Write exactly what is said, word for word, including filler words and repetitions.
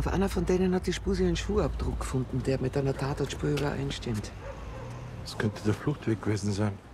Auf einer von denen hat die Spusi einen Schuhabdruck gefunden, der mit einer Tatortspur übereinstimmt. Das könnte der Fluchtweg gewesen sein.